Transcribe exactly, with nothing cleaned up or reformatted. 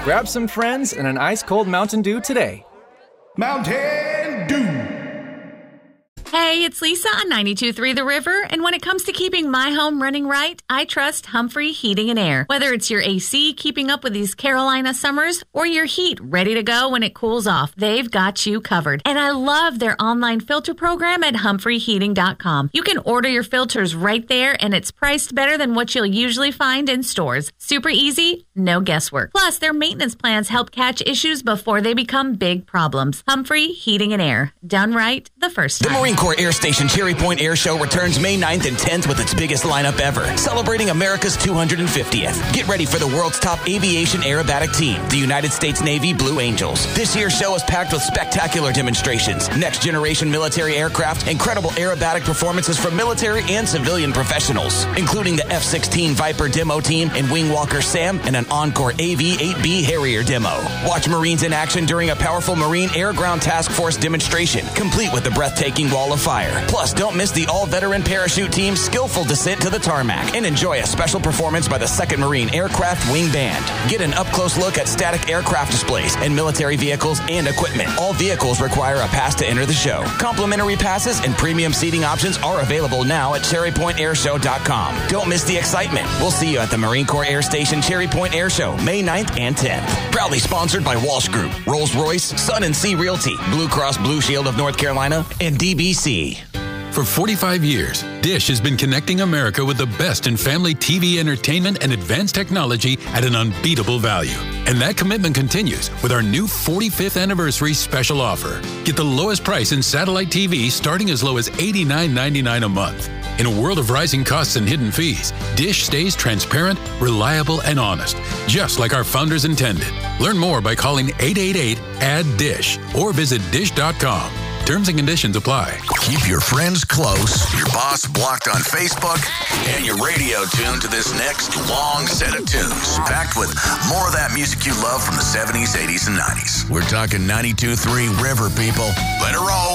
Grab some friends and an ice-cold Mountain Dew today. Mountain Dew. Hey, it's Lisa on ninety-two point three The River, and when it comes to keeping my home running right, I trust Humphrey Heating and Air. Whether it's your A C keeping up with these Carolina summers or your heat ready to go when it cools off, they've got you covered. And I love their online filter program at humphrey heating dot com. You can order your filters right there, and it's priced better than what you'll usually find in stores. Super easy, no guesswork. Plus, their maintenance plans help catch issues before they become big problems. Humphrey Heating and Air. Done right the first time. The Marine Corps Air Station Cherry Point Air Show returns May ninth and tenth with its biggest lineup ever, celebrating America's two hundred fiftieth. Get ready for the world's top aviation aerobatic team, the United States Navy Blue Angels. This year's show is packed with spectacular demonstrations, next-generation military aircraft, incredible aerobatic performances from military and civilian professionals, including the F sixteen Viper demo team and Wing Walker Sam and an Encore A V eight B Harrier demo. Watch Marines in action during a powerful Marine Air Ground Task Force demonstration, complete with the breathtaking Wall of Fire. Plus, don't miss the all-veteran parachute team's skillful descent to the tarmac and enjoy a special performance by the second Marine Aircraft Wing Band. Get an up-close look at static aircraft displays and military vehicles and equipment. All vehicles require a pass to enter the show. Complimentary passes and premium seating options are available now at cherry point air show dot com. Don't miss the excitement. We'll see you at the Marine Corps Air Station Cherry Point Air Show, May ninth and tenth. Proudly sponsored by Walsh Group, Rolls-Royce, Sun and Sea Realty, Blue Cross Blue Shield of North Carolina, and D B C. For forty-five years, Dish has been connecting America with the best in family T V entertainment and advanced technology at an unbeatable value. And that commitment continues with our new forty-fifth anniversary special offer. Get the lowest price in satellite T V starting as low as eighty-nine ninety-nine a month. In a world of rising costs and hidden fees, Dish stays transparent, reliable, and honest, just like our founders intended. Learn more by calling eight eight eight, A D D I S H or visit dish dot com. Terms and conditions apply. Keep your friends close, your boss blocked on Facebook, and your radio tuned to this next long set of tunes, packed with more of that music you love from the seventies, eighties, and nineties. We're talking ninety-two point three River, people. Let it roll.